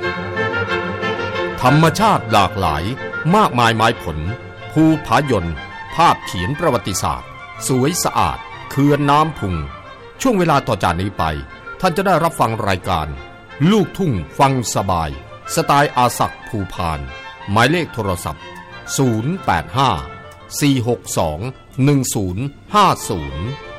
ธรรมชาติหลากหลายมากมายไม้ผลภูผายนภาพเขียนประวัติศาสตร์สวยสะอาดเขื่อนน้ำพุงช่วงเวลาต่อจากนี้ไปท่านจะได้รับฟังรายการลูกทุ่งฟังสบายสไตล์อาศักดิ์ภูพานหมายเลขโทรศัพท์085 462 1050